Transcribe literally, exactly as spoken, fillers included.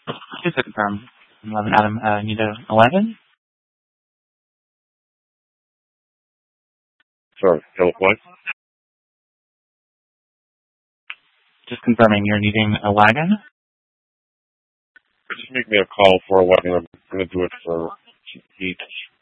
Just to confirm, eleven Adam, uh, need a eleven? Sorry, tell what? Just confirming you're needing a wagon? Just make me a call for eleven. I'm going to do it for each.